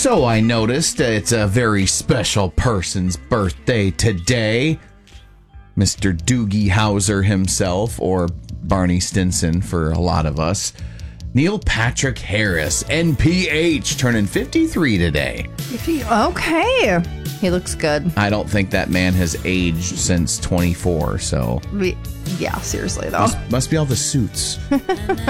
So I noticed it's a very special person's birthday today. Mr. Doogie Howser himself, or Barney Stinson for a lot of us. Neil Patrick Harris, NPH, turning 53 today. Okay. He looks good. I don't think that man has aged since 24, so. Yeah, seriously, though. Must be all the suits.